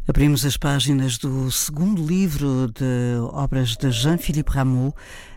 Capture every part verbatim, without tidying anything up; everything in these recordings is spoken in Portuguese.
Abrimos as páginas do segundo livro de obras de Jean-Philippe Rameau,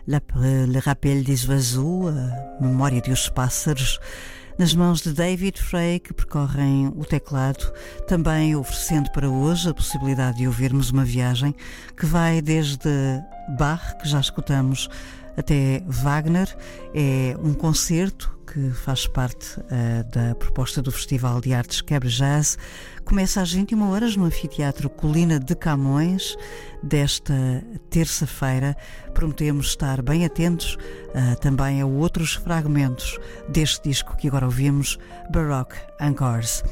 Le Rappel des Oiseaux, a Memória dos Pássaros, nas mãos de David Frey, que percorrem o teclado, também oferecendo para hoje a possibilidade de ouvirmos uma viagem que vai desde Bach, que já escutamos, até Wagner. É um concerto que faz parte uh, da proposta do Festival de Artes Quebra Jazz. Começa às vinte e uma horas no Anfiteatro Colina de Camões desta terça-feira. Prometemos estar bem atentos uh, também a outros fragmentos deste disco que agora ouvimos, Baroque Encores.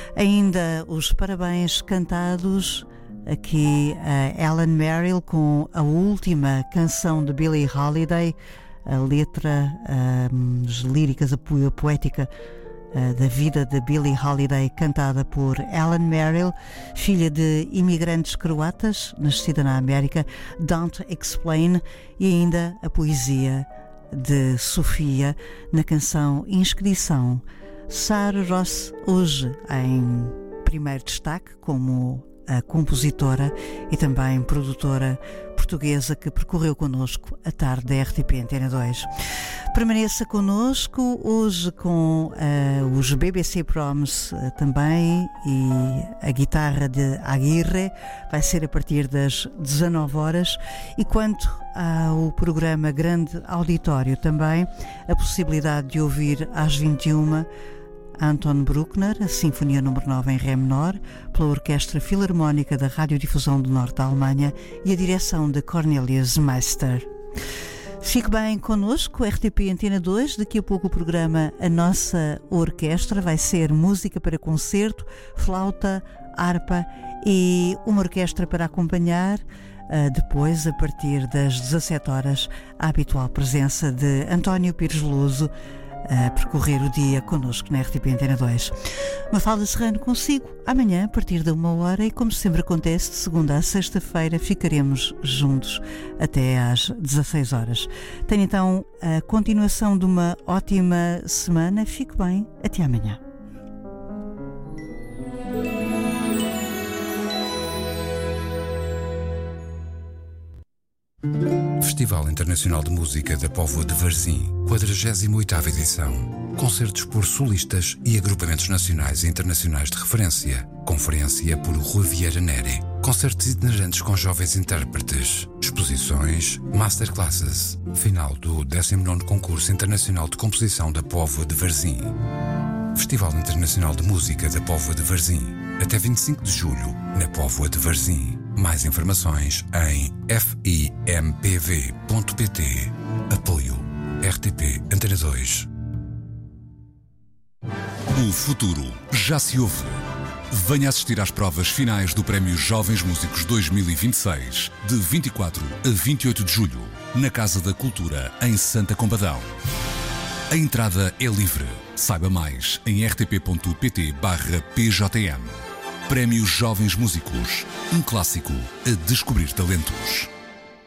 Ainda os parabéns cantados aqui a Ellen Merrill com a última canção de Billie Holiday, a letra, um, as líricas, a poética uh, da vida de Billie Holiday, cantada por Ellen Merrill, filha de imigrantes croatas, nascida na América, Don't Explain, e ainda a poesia de Sofia na canção Inscrição. Sarah Ross, hoje em primeiro destaque como a compositora e também produtora portuguesa que percorreu connosco a tarde da R T P Antena dois. Permaneça connosco hoje com uh, os B B C Proms uh, também, e a guitarra de Aguirre vai ser a partir das dezanove horas, e quanto ao programa Grande Auditório também, a possibilidade de ouvir às vinte e uma Anton Bruckner, a Sinfonia número nove em Ré menor, pela Orquestra Filarmónica da Radiodifusão do Norte da Alemanha e a direção de Cornelius Meister. Fique bem connosco, R T P Antena dois. Daqui a pouco o programa A Nossa Orquestra vai ser música para concerto, flauta, harpa e uma orquestra para acompanhar. Depois, a partir das dezassete horas, a habitual presença de António Pires Luso a percorrer o dia connosco na R T P Antena dois. Mafalda Serrano consigo amanhã a partir da uma hora, e como sempre acontece, de segunda a sexta-feira ficaremos juntos até às dezasseis horas. Tenha então a continuação de uma ótima semana. Fique bem, até amanhã. Festival Internacional de Música da Póvoa de Varzim, quadragésima oitava edição. Concertos por solistas e agrupamentos nacionais e internacionais de referência. Conferência por Rui Vieira Neri. Concertos itinerantes com jovens intérpretes. Exposições, masterclasses. Final do décimo nono Concurso Internacional de Composição da Póvoa de Varzim. Festival Internacional de Música da Póvoa de Varzim. Até vinte e cinco de julho, na Póvoa de Varzim. Mais informações em f i m p v ponto p t. Apoio R T P Antena dois. O futuro já se ouve. Venha assistir às provas finais do Prémio Jovens Músicos dois mil e vinte e seis, de vinte e quatro a vinte e oito de julho, na Casa da Cultura, em Santa Combadão. A entrada é livre. Saiba mais em r t p ponto p t barra p j m. Prémio Jovens Músicos, um clássico a descobrir talentos.